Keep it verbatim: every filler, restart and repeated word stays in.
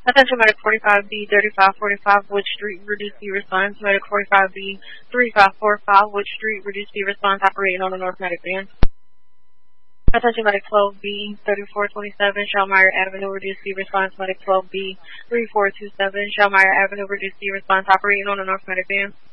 Attention medic forty-five B thirty-five forty-five Wood Street, reduce the response. Medic forty-five B thirty-five forty-five Wood Street, reduce the response, operating on the North Medic van. Attention medic twelve B thirty-four twenty-seven Shellmeyer Avenue, reduce the response. Medic twelve B thirty-four twenty-seven Shellmeyer Avenue, reduce the response, operating on the North Medic van.